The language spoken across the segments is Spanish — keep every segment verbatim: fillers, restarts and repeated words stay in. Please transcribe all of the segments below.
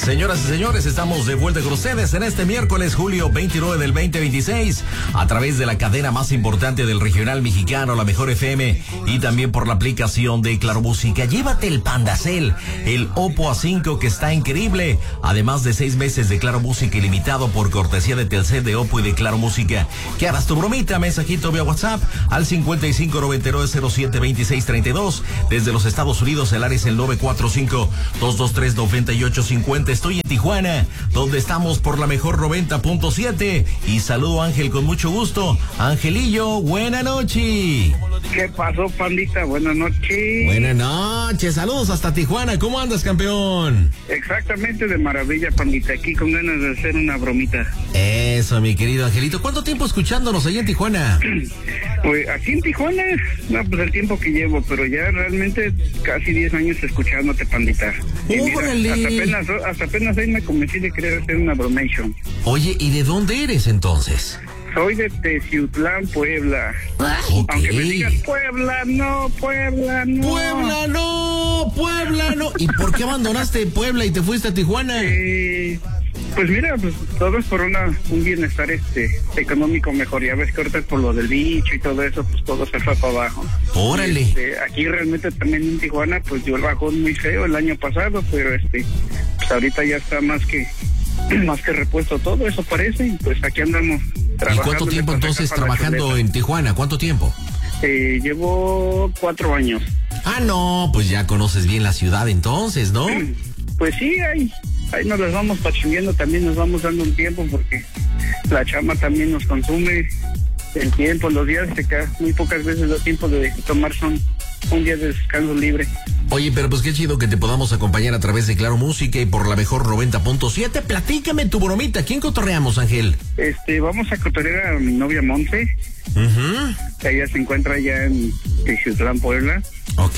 Señoras y señores, estamos de vuelta con ustedes en este miércoles, julio veintinueve del veinte veintiséis, a través de la cadena más importante del regional mexicano, la Mejor F M, y también por la aplicación de Claro Música. Llévate el Pandacel, el Oppo A cinco, que está increíble, además de seis meses de Claro Música ilimitado por cortesía de Telcel, de Oppo y de Claro Música. Que hagas tu bromita, mensajito vía WhatsApp al cincuenta y cinco noventa y nueve cero siete veintiséis treinta y dos. Desde los Estados Unidos, el área es el nueve cuatro cinco, dos dos tres, nueve ocho cinco cero. Estoy en Tijuana, donde estamos por la Mejor noventa punto siete. Y saludo a Ángel con mucho gusto. Angelillo, buena noche. ¿Qué pasó, pandita? Buenas noches. Buenas noches, saludos hasta Tijuana. ¿Cómo andas, campeón? Exactamente, de maravilla, pandita. Aquí con ganas de hacer una bromita. Eso, mi querido Angelito. ¿Cuánto tiempo escuchándonos allá en Tijuana? Pues aquí en Tijuana, no, pues el tiempo que llevo, pero ya realmente casi diez años escuchándote, pandita. Y mira, hasta apenas, hasta apenas ahí me convencí de querer hacer una bromation. Oye, ¿y de dónde eres entonces? Soy de Teciutlán, Puebla. Okay. Aunque me digas Puebla, no, Puebla, no. Puebla, no, Puebla, no. ¿Y por qué abandonaste Puebla y te fuiste a Tijuana? Eh, pues mira, pues todo es por una un bienestar este económico mejor. Ya ves que ahorita por lo del bicho y todo eso, pues todo se fue para abajo. Órale. Este, aquí realmente también en Tijuana, pues dio el bajón muy feo el año pasado, pero este, pues ahorita ya está más que más que repuesto todo, eso parece, y pues aquí andamos. ¿Y cuánto tiempo entonces trabajando en Tijuana? ¿Cuánto tiempo? Eh, llevo cuatro años. Ah, no, pues ya conoces bien la ciudad entonces, ¿no? Pues sí, ahí, ahí nos las vamos pachingueando, también nos vamos dando un tiempo porque la chama también nos consume el tiempo, los días se quedan muy pocas veces los tiempos de tomar son un día de descanso libre. Oye, pero pues qué chido que te podamos acompañar a través de Claro Música y por la Mejor noventa punto siete. Platícame tu bromita. ¿Quién cotorreamos, Ángel? Este, vamos a cotorrear a mi novia Monse. Uh-huh. Ella se encuentra allá en Teciutlán, Puebla. Ok.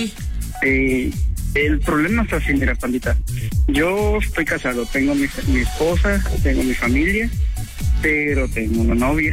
Eh, el problema es así, mira, pandita. Yo estoy casado, tengo mi, mi esposa, tengo mi familia, pero tengo una novia.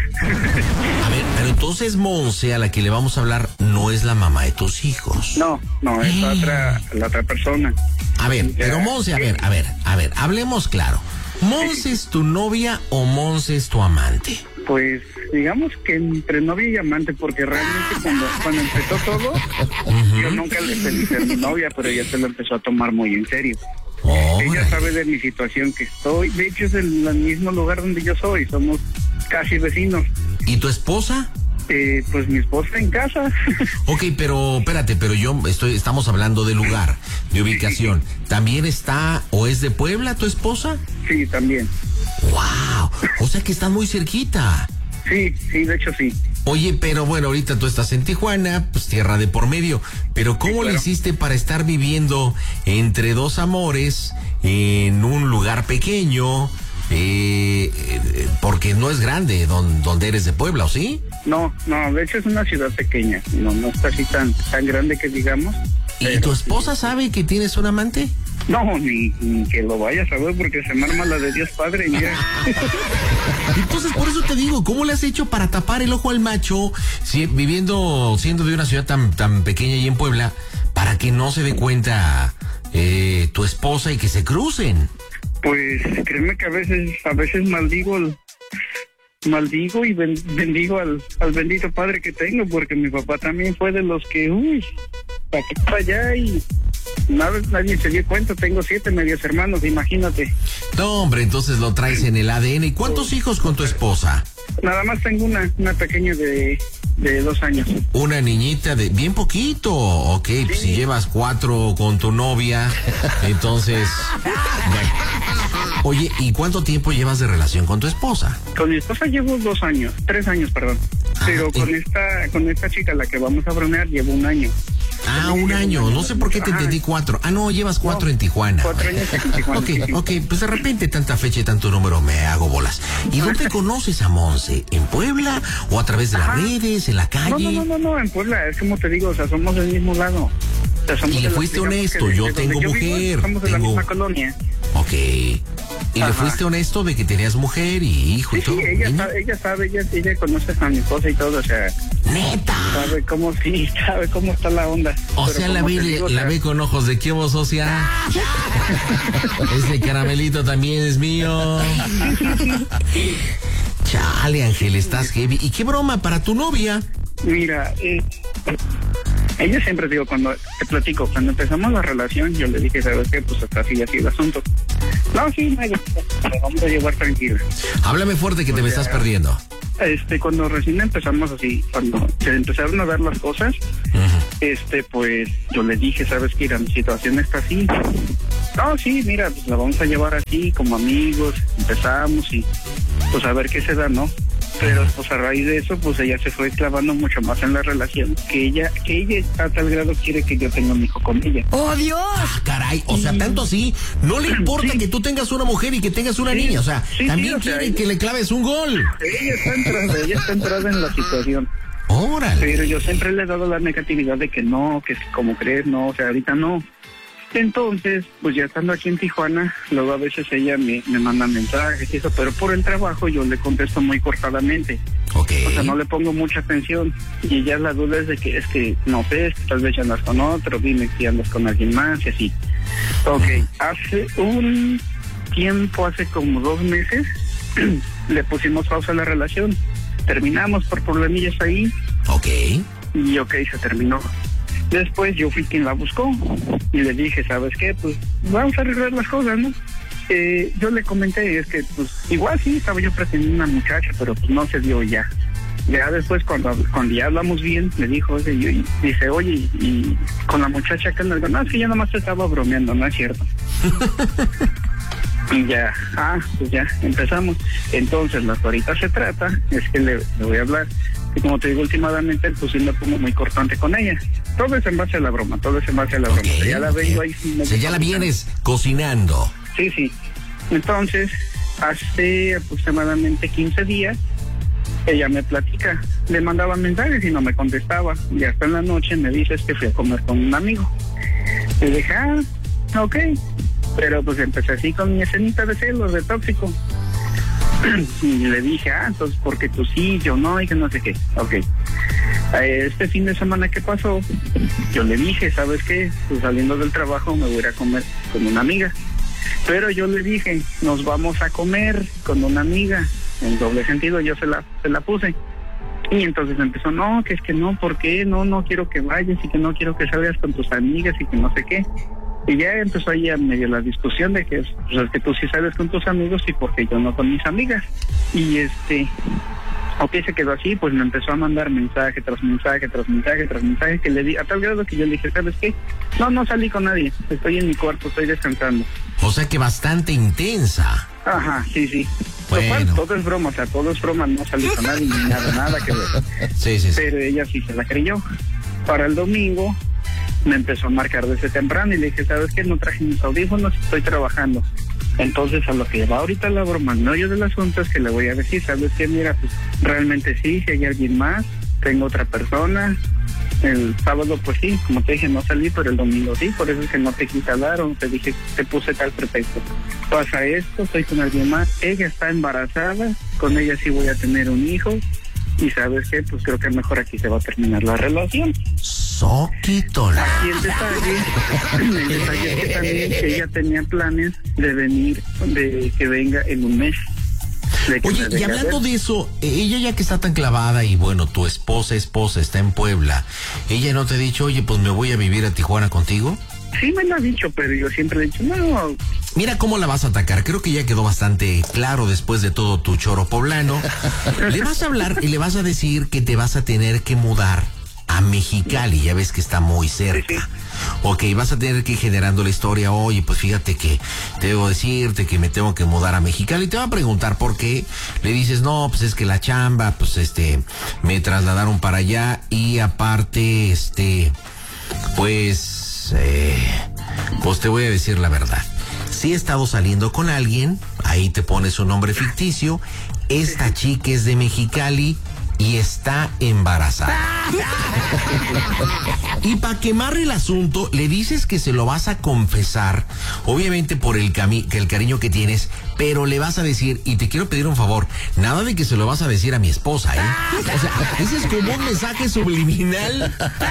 A ver, pero entonces Monse, a la que le vamos a hablar, no es la mamá de tus hijos. No, no, es la otra, la otra persona. A ver, Ya, pero Monse, a ver, a ver, a ver, hablemos claro. ¿Monse es tu novia o Monse es tu amante? Pues digamos que entre novia y amante, porque realmente cuando, cuando empezó todo, uh-huh. yo nunca le pedí ser mi novia, pero ella se lo empezó a tomar muy en serio. Oh, ella right. sabe de mi situación que estoy, de hecho es en el mismo lugar donde yo soy, somos casi vecinos. ¿Y tu esposa? Eh, pues mi esposa en casa. Ok, pero espérate, pero yo estoy, estamos hablando de lugar, de ubicación. ¿También está o es de Puebla tu esposa? Sí, también. Wow, o sea que están muy cerquita. Sí, sí, de hecho sí. Oye, pero bueno, ahorita tú estás en Tijuana, pues tierra de por medio, pero ¿cómo sí, claro. le hiciste para estar viviendo entre dos amores en un lugar pequeño? Eh, eh, porque no es grande don, donde eres de Puebla, ¿o sí? No, no, de hecho es una ciudad pequeña, no, no está así tan, tan grande que digamos. ¿Y pero, tu esposa sí. sabe que tienes un amante? No, ni, ni que lo vaya a saber porque se me arma la de Dios Padre. Ya. Entonces, por eso te digo, ¿cómo le has hecho para tapar el ojo al macho, si, viviendo, siendo de una ciudad tan, tan pequeña y en Puebla, para que no se dé cuenta eh, tu esposa y que se crucen? Pues créeme que a veces, a veces maldigo el, maldigo y ben, bendigo al, al bendito padre que tengo, porque mi papá también fue de los que, uy, para aquí para allá y nada, nadie se dio cuenta. Tengo siete medios hermanos, imagínate. No, hombre, entonces lo traes en el A D N. ¿Y cuántos hijos con tu esposa? Nada más tengo una, una pequeña de, de dos años. Una niñita de bien poquito. Ok, sí. Pues si llevas cuatro con tu novia, entonces... Bueno. Oye, ¿y cuánto tiempo llevas de relación con tu esposa? Con mi esposa llevo dos años, tres años, perdón. Ah, Pero con ¿y? esta con esta chica, la que vamos a bromear, llevo un año. Ah, un año. No sé por qué te Ajá. entendí cuatro. Ah, no, llevas cuatro no, en Tijuana. Cuatro años en Tijuana. Ok, ok, pues de repente tanta fecha y tanto número me hago bolas. ¿Y dónde conoces a Monse? ¿En Puebla o a través de las Ajá. redes, en la calle? No, no, no, no, en Puebla, es como te digo, o sea, somos del mismo lado. O sea, y le fuiste honesto, yo tengo yo mujer. Vivo, somos de tengo... la misma colonia. Ok. ¿Y Ajá. le fuiste honesto de que tenías mujer y hijo sí, y todo? Sí, ella, ¿sí? sabe, ella sabe, ella, ella conoce a mi esposa y todo, o sea... ¿Neta? Sabe cómo, sí, sabe cómo está la onda. O sea, la ve, digo, la ve con ojos de qué vos, socia. Ese caramelito también es mío. Chale, Ángel, estás heavy. ¿Y qué broma para tu novia? Mira, eh, ella siempre, digo, cuando te platico, cuando empezamos la relación, yo le dije, ¿sabes qué? Pues hasta así, así el asunto. No, sí, me vamos a llevar tranquila. Háblame fuerte que te o me sea, estás perdiendo. Este, cuando recién empezamos así, cuando se empezaron a dar las cosas, uh-huh. este, pues yo le dije, ¿sabes qué? La situación está así. No, sí, mira, pues la vamos a llevar así, como amigos, empezamos y pues a ver qué se da, ¿no? Pero pues a raíz de eso, pues ella se fue clavando mucho más en la relación, que ella, que ella a tal grado quiere que yo tenga un hijo con ella. ¡Oh, Dios! Ah, caray, o sea, tanto así, no le importa sí. que tú tengas una mujer y que tengas una sí. niña, o sea, sí, también sí, o sea, quiere ella, que le claves un gol. Ella está entrada, ella está entrada en la situación. ¡Órale! Pero yo siempre le he dado la negatividad de que no, que como crees, no, o sea, ahorita no. Entonces, pues ya estando aquí en Tijuana, luego a veces ella me, me manda mensajes y eso, pero por el trabajo yo le contesto muy cortadamente. Okay. O sea, no le pongo mucha atención. Y ella la duda es de que, es que, no sé, es que tal vez ya andas con otro, dime si andas con alguien más y así. Ok, hace un tiempo, hace como dos meses, le pusimos pausa a la relación. Terminamos por problemillas ahí. Ok. Y ok, se terminó. Después yo fui quien la buscó y le dije, ¿sabes qué? Pues vamos a arreglar las cosas, ¿no? Eh, yo le comenté, es que pues igual sí, estaba yo pretendiendo una muchacha, pero pues no se dio ya. Ya después cuando, cuando ya hablamos bien, le dijo, oye, y, y, dice, oye, y con la muchacha que anda, no, es que yo nomás te estaba bromeando, no es cierto. Y ya, ah, pues ya, empezamos. Entonces, lo que ahorita se trata es que le, le voy a hablar. Y como te digo, últimamente, pues sí me pongo muy cortante con ella. Todo es en base a la broma, todo es en base a la okay, broma. Ya la vengo okay. ahí. Sin o sea, ya la vienes cocinando. Sí, sí. Entonces, hace aproximadamente quince días, ella me platica. Le mandaba mensajes y no me contestaba. Y hasta en la noche me dice que fui a comer con un amigo. Le dije, ah, ok. Pero pues empecé así con mi escenita de celos, de tóxico. Y le dije, ah, entonces, porque tú sí, yo no, y que no sé qué. Ok. Este fin de semana que pasó, yo le dije, ¿sabes qué? Pues saliendo del trabajo me voy a ir a comer con una amiga. Pero yo le dije, nos vamos a comer con una amiga. En doble sentido, yo se la, se la puse. Y entonces empezó, no, que es que no, ¿por qué? No, no quiero que vayas y que no quiero que salgas con tus amigas y que no sé qué. Y ya empezó ahí a medio la discusión de que, pues, es que tú sí sales con tus amigos y porque yo no con mis amigas. Y este, ok, se quedó así, pues me empezó a mandar mensaje tras mensaje, tras mensaje, tras mensaje, que le di, a tal grado que yo le dije, ¿sabes qué? No, no salí con nadie, estoy en mi cuarto, estoy descansando. O sea que bastante intensa. Ajá, sí, sí. Bueno. Total, todo es broma, o sea, todo es broma, no salí con nadie ni nada, nada que ver. Sí, sí, sí. Pero ella sí se la creyó. Para el domingo me empezó a marcar desde temprano y le dije, ¿sabes qué? No traje mis audífonos, estoy trabajando. Entonces, a lo que va ahorita la broma, el meollo del asunto es que le voy a decir, ¿sabes qué? Mira, pues realmente sí, si hay alguien más, tengo otra persona. El sábado, pues sí, como te dije, no salí, pero el domingo sí, por eso es que no te quise hablar o te dije, te puse tal pretexto. Pasa esto, estoy con alguien más, ella está embarazada, con ella sí voy a tener un hijo. Y ¿sabes qué? Pues creo que mejor aquí se va a terminar la relación. Soquitola. Aquí el detalle, el detalle es que también que ella tenía planes de venir, de que venga en un mes. Oye, y hablando de eso, ella ya que está tan clavada y bueno, tu esposa, esposa está en Puebla, ¿ella no te ha dicho, oye, pues me voy a vivir a Tijuana contigo? Sí me lo ha dicho, pero yo siempre le he dicho, no. Mira cómo la vas a atacar. Creo que ya quedó bastante claro después de todo tu choro poblano. Le vas a hablar y le vas a decir que te vas a tener que mudar a Mexicali. Ya ves que está muy cerca. Sí, sí. Ok, vas a tener que ir generando la historia. Oye, pues fíjate que te debo decirte que me tengo que mudar a Mexicali. Y te va a preguntar por qué. Le dices, no, pues es que la chamba, pues este, me trasladaron para allá. Y aparte, este, pues... Eh, pues te voy a decir la verdad. Si he estado saliendo con alguien, ahí te pones un nombre ficticio. Esta chica es de Mexicali y está embarazada. Y para quemar el asunto, le dices que se lo vas a confesar, obviamente por el, cami- que el cariño que tienes, pero le vas a decir, y te quiero pedir un favor, nada de que se lo vas a decir a mi esposa, ¿eh? O sea, ese es como un mensaje subliminal.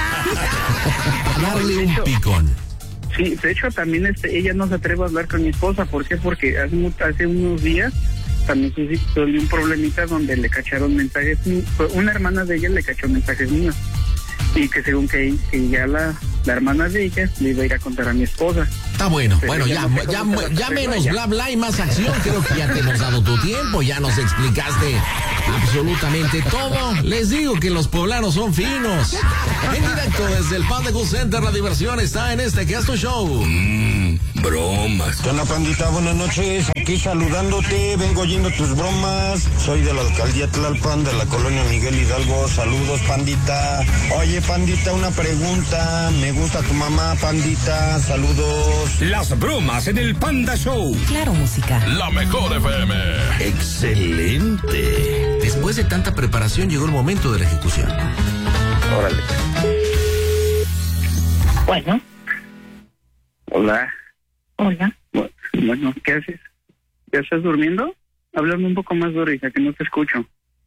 Darle un picón. Sí, de hecho también este, ella no se atreve a hablar con mi esposa. ¿Por qué? Porque hace, mu- hace unos días también tuve un problemita donde le cacharon mensajes, una hermana de ella le cachó mensajes míos, y que según que, que ya la, la hermana de ella le iba a ir a contar a mi esposa. Está bueno, Pero bueno, ya, no ya, ya, ya menos ya. bla bla y más acción. Creo que ya te hemos dado tu tiempo, ya nos explicaste absolutamente todo. Les digo que los poblanos son finos. En directo desde el Panda Cool Center, la diversión está en este que es tu show. Mmm, bromas. ¿Qué onda, pandita? Buenas noches. Aquí saludándote, vengo oyendo tus bromas. Soy de la alcaldía Tlalpan, de la colonia Miguel Hidalgo. Saludos, pandita. Oye, pandita, una pregunta. Me gusta tu mamá, pandita. Saludos. Las bromas en el Panda Show. Claro, música. La mejor F M. Excelente. Después de tanta preparación llegó el momento de la ejecución. Órale. Bueno, Hola. hola. Bu- Bueno, ¿qué haces? ¿Ya estás durmiendo? Háblame un poco más duro, hija, que no te escucho.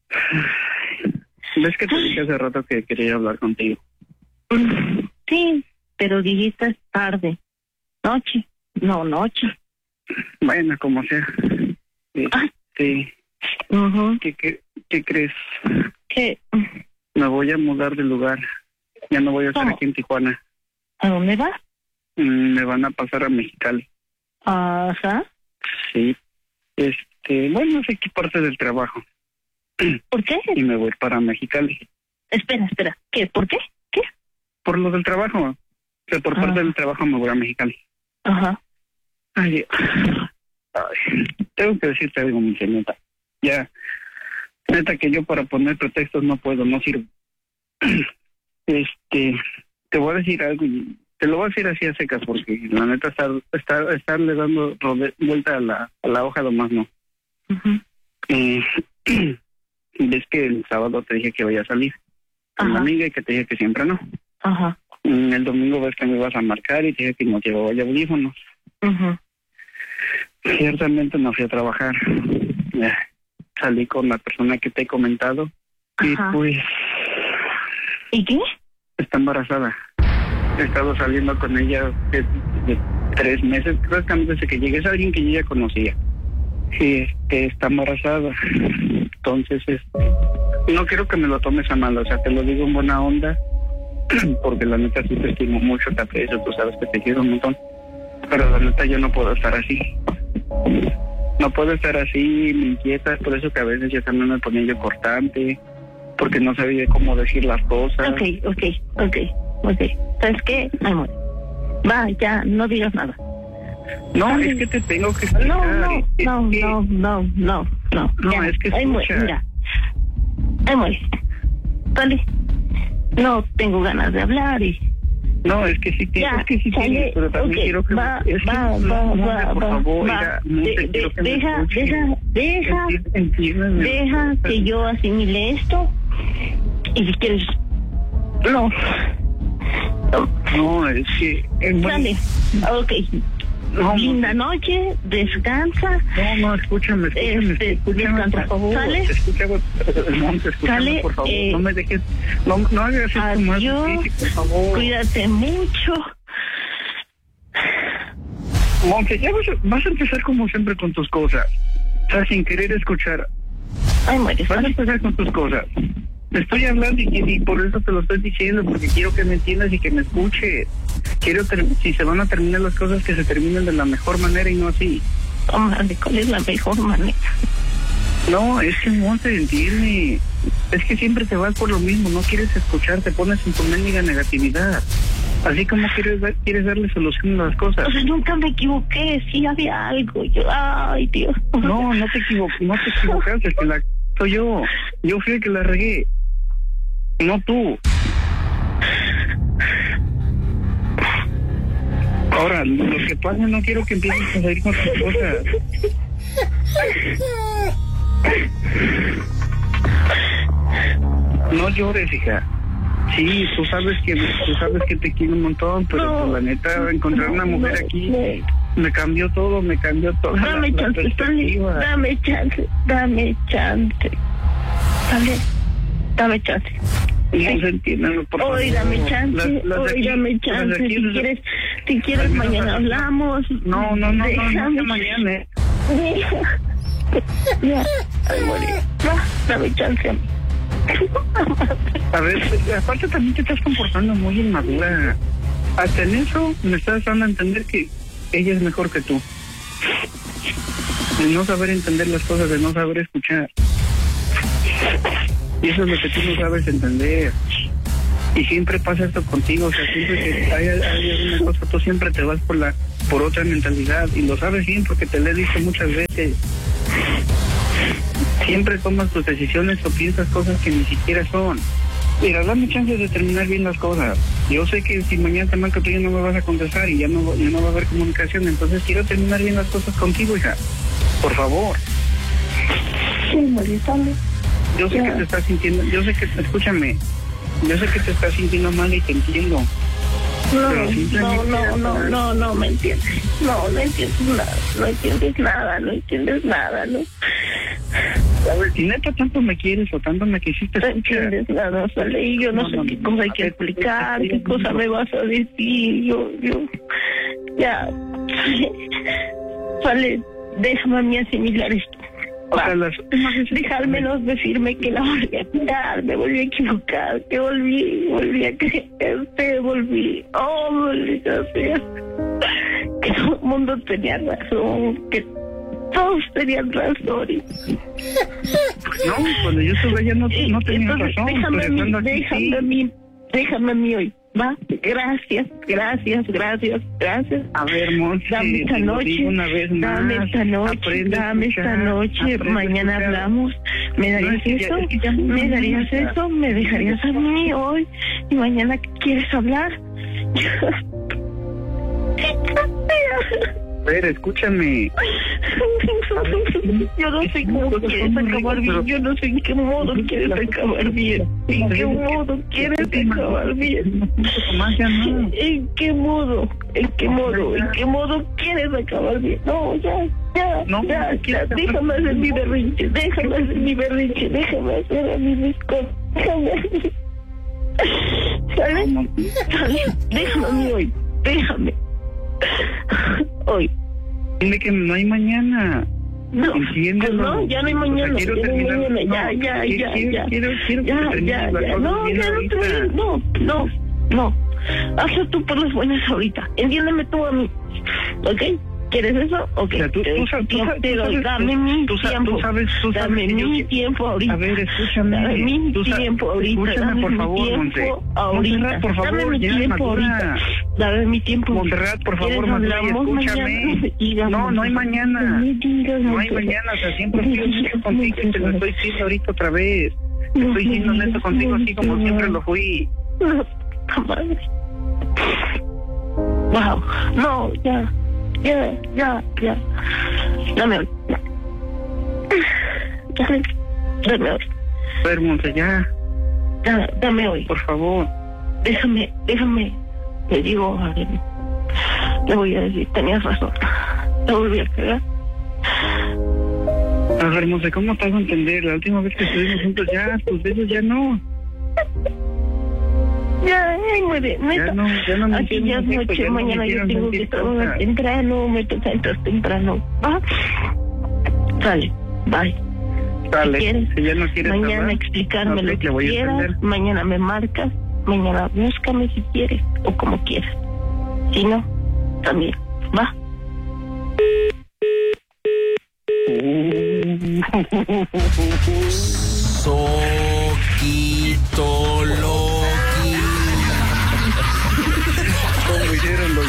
¿Ves que te dije hace rato que quería hablar contigo? Mm, Sí, pero dijiste tarde. Noche. No, noche. Bueno, como sea. Ay. Este, Ujú. ¿qué, qué, ¿Qué crees? ¿Qué? Me voy a mudar de lugar. Ya no voy a estar ¿Cómo? aquí en Tijuana. ¿A dónde vas? Mm, Me van a pasar a Mexicali. Ajá. Sí. Este, bueno, no sé qué parte del trabajo. ¿Por qué? Y me voy para Mexicali. Espera, espera. ¿Qué? ¿Por qué? ¿Qué? Por lo del trabajo. O sea, por parte Ah. del trabajo me voy a Mexicali. Ajá. Ay, Dios. Ay, tengo que decirte algo, mi neta. Ya, neta que yo para poner pretextos no puedo, no sirvo. Este, te voy a decir algo y te lo voy a decir así a secas porque la neta estar, estar, estarle dando rode- vuelta a la, a la hoja nomás no. Ujú. Eh, ves que el sábado te dije que voy a salir con la Ajá. amiga y que te dije que siempre no. Ajá. Mm, El domingo ves que me ibas a marcar y te dije que no llevaba ya audífonos. Ujú. Ciertamente no fui a trabajar. Eh, salí con la persona que te he comentado y Ajá. pues ¿Y qué? está embarazada. He estado saliendo con ella de, de tres meses, prácticamente desde que llegué. Es alguien que yo ya conocía. Y este, está embarazada. Entonces, este, no quiero que me lo tomes a mal, o sea, te lo digo en buena onda, porque la neta sí te estimo mucho, te aprecio, tú sabes que te quiero un montón. Pero la neta yo no puedo estar así. No puedo estar así, me inquieta, por eso que a veces yo también me ponía yo cortante, porque no sabía cómo decir las cosas. Ok, ok, ok, ok. ¿Sabes qué? Amor. Va, ya, no digas nada. No, Ay. es que te tengo que explicar. No, no, es no, que- no, no, no, no. No, ya. es que Ay, muere, escucha. mira. Ay, muere. Sale. No tengo ganas de hablar y... No, es que sí, Ya, es que sí sale, tienes, pero también ok, quiero que... va, es que, va, no, va, no, va, por va, favor, va. mira, no De- te de- quiero que me deja, escuches. deja, deja, Enti- entiéndeme. deja que yo asimile esto y si quieres... No. No. No, es que... eh, bueno, Sale. Ok. no, Linda noche, descansa. No, no, escúchame, escúchame, Este, escúchame, descansa. por favor. ¿Sale? Escúchame, Monte, escúchame, Sale, por favor. eh, no me dejes, no, no hagas esto más Adiós. difícil, por favor. Cuídate mucho. Monte, ya vas a, vas a empezar como siempre con tus cosas. O sea, sin querer escuchar. Ay, mueres. Vas a empezar con tus cosas. Te estoy hablando y, y por eso te lo estoy diciendo, porque quiero que me entiendas y que me escuches. Quiero, ter- si se van a terminar las cosas, que se terminen de la mejor manera y no así. Tómale, ¿cuál es la mejor manera? No, es que no te entiende. Es que siempre te vas por lo mismo, no quieres escuchar, te pones en tu mendiga negatividad. Así como quieres dar, quieres darle solución a las cosas. O sea, nunca me equivoqué, sí había algo. Yo, ay, Dios. No, no te equivo no te equivocaste, que la soy yo. Yo fui el que la regué. No tú. Ahora, lo que pasa, no quiero que empieces a salir con tus cosas. No llores, hija. Sí, tú sabes que tú sabes que te quiero un montón, pero No, pues, la neta, encontrar una mujer no, aquí no. me cambió todo, me cambió todo. Dame la, chance, la Stanley, perspectiva. dame chance, dame chance. Dale, dame chance. No se entienden, por favor. Hoy dame chance, Las- las de hoy aquí- dame las de chance. aquí, Si las- quieres, si quieres al menos mañana las- hablamos. No, no, no, no, no, Déjame. no, mañana. eh. Deja. Ya, ay, morir. Ya, dame chance a mí. A ver, aparte también te estás comportando muy inmadura. Hasta en eso me estás dando a entender que ella es mejor que tú. De no saber entender las cosas, de no saber escuchar. Y eso es lo que tú no sabes entender. Y siempre pasa esto contigo, o sea, siempre que hay, hay alguna cosa, tú siempre te vas por la por otra mentalidad. Y lo sabes bien porque te lo he dicho muchas veces. Siempre tomas tus decisiones o piensas cosas que ni siquiera son. Mira, dame chance de terminar bien las cosas. Yo sé que si mañana te marco tú ya no me vas a contestar y ya no, ya no va a haber comunicación. Entonces quiero terminar bien las cosas contigo, hija. Por favor. Sí, morir, dale. Yo sé Ya. que te estás sintiendo, yo sé que, escúchame, yo sé que te estás sintiendo mal y te entiendo. No, Pero no, simplemente- no, no, no, no me entiendes. No, no entiendes nada, no entiendes nada, no entiendes nada, no. ¿Sabes? Si neta tanto me quieres o tanto me quisiste, No escucha. entiendes nada, sale, y yo no, No, sé no, qué no, cosa hay a que ver, explicar, estoy- qué cosa me vas a decir, yo, yo, ya, sale, déjame a mí asimilar esto. O sea, las últimas veces- Deja al menos decirme que la volví a tirar, me volví a equivocar, que volví, volví a creerte, volví, oh, maldita sea, que todo el mundo tenía razón, que todos tenían razón. Y, No, cuando yo estuve allá no, no tenía entonces, razón. déjame a pero mí, estando aquí, déjame sí. a mí, déjame a mí hoy, ¿va? Gracias, gracias, gracias, gracias. A ver, Monse, Dame esta te lo noche, digo una vez más. dame esta noche, Aprende a dame esta escuchar, noche, aprende a mañana escuchar. hablamos. ¿Me No, darías es que ya- eso? es que ya no- ¿Me no, darías no, no. eso? ¿Me dejarías a mí hoy? ¿Y mañana quieres hablar? A ver, escúchame. Yo no sé cómo quieres acabar bien, yo no sé en qué modo quieres acabar bien. ¿En qué modo quieres acabar bien? Más ya no. ¿En qué modo? ¿En qué modo? ¿En qué modo quieres acabar bien? No, ya, ya, No, ya, no ya, quieres déjame acabar hacer bien. mi berrinche, déjame hacer mi berrinche, déjame hacer a mí mis cosas, déjame a mí. ¿Sabes? ¿Sabes? Déjame a mí hoy, déjame. Hoy. Dime que no hay mañana. No, Entiéndelo. pues no, ya no hay mañana, O sea, quiero ya no hay terminar- mañana, no, ya, ya, quiero- ya, quiero- ya, quiero- quiero que ya, termines ya, las ya, cosas no, bien ya no ahorita. te voy, no, no, no, hazlo tú por las buenas ahorita, entiéndeme tú a mí, ¿ok? ¿Quieres eso? Ok, O sea, tú- te tú doy sabes- tú tiempo, sabes- te tú doy, sabes- dame tú- mi tú sa- tú tiempo, sabes- tú sabes dame que yo mi qui- tiempo ahorita, A ver, escúchame. dame mi Tú sa- tiempo ahorita, escúchame, dame por mi favor, tiempo Monse. ahorita, Montserrat, por favor, dame mi ya, tiempo madura. ahorita, dame mi tiempo ahorita. Montserrat, por favor, ¿Quieres madura y hablamos escúchame. mañana? No me digas, No, no hay Montserrat. mañana. No me digas, No hay Montserrat. mañana, o sea, siempre estoy honesto contigo y te lo estoy diciendo ahorita otra vez. No Estoy me siendo honesto digas, contigo así como Montserrat. siempre lo fui. No, puta madre. Wow. No, ya. Ya, ya, ya. Dame hoy. Dame, dame hoy. A ver, Monse, ya, Da- Dame hoy. por favor. Déjame, déjame. Le digo a él. Le voy a decir, tenías razón. Te volví a pegar. A ver, Monse, ¿cómo te hago entender? La última vez que estuvimos juntos ya, tus besos ya no. Ya, ay, muere, neta. Ya no, ya no me Aquí hicieron ya es sentir, noche, ya no me mañana yo hicieron tengo que sentir trabajar cosas. temprano, me toca entrar temprano. ¿Va? Sale, bye. Dale, Si quieres, si ya no quieres mañana hablar, explicarme ok, lo te que voy a quieras, entender. mañana me marcas, mañana búscame si quieres o como quieras. Si no, también, ¿va? Soquito Loki. ¿Cómo hicieron los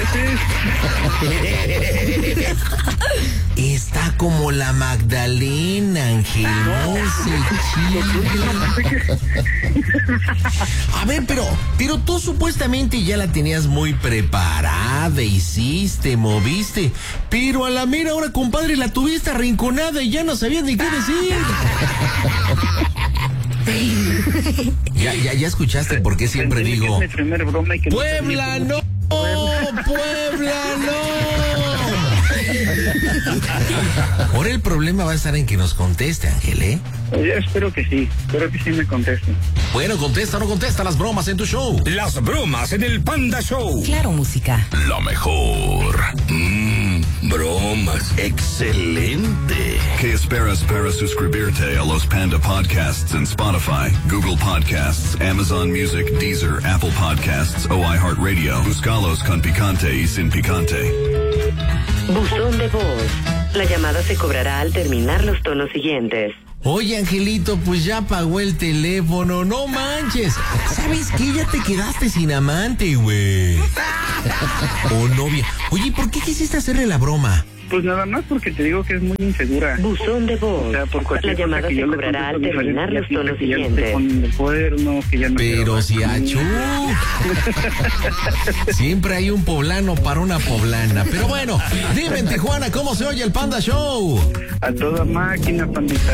billetes? Está como la Magdalena, Ángel. No se chile. A ver, pero, pero tú supuestamente ya la tenías muy preparada, hiciste, moviste, pero a la mera hora, compadre, la tuviste arrinconada y ya no sabías ni qué decir. Ya, ya, ya escuchaste por qué siempre Entendí que digo... es mi primer broma y que no ¡Puebla, tenía no! ¡Puebla, no! Ahora el problema va a estar en que nos conteste, Ángel, ¿eh? Yo espero que sí, espero que sí me conteste. Bueno, contesta o no contesta las bromas en tu show. Las bromas en el Panda Show. Claro, música. La mejor. Mmm, bromas. Excelente. ¿Qué esperas para suscribirte a los Panda Podcasts en Spotify, Google Podcasts, Amazon Music, Deezer, Apple Podcasts o iHeartRadio? Búscalos con picante y sin picante. Buzón de voz. La llamada se cobrará al terminar los tonos siguientes. Oye, Angelito, pues ya pagó el teléfono, no manches. ¿Sabes qué? Ya te quedaste sin amante, güey. O novia. Oye, ¿por qué quisiste hacerle la broma? Pues nada más porque te digo que es muy insegura. Buzón de voz. O sea, por La cualquier llamada cosa que se yo le cobrará al contesto terminar los diferente, tonos que ya le estoy siguientes. poniendo el cuerno, que ya no quiero Pero más si con achú. ella. Siempre hay un poblano para una poblana. Pero bueno, dime en Tijuana, ¿cómo se oye el Panda Show? A toda máquina, pandita.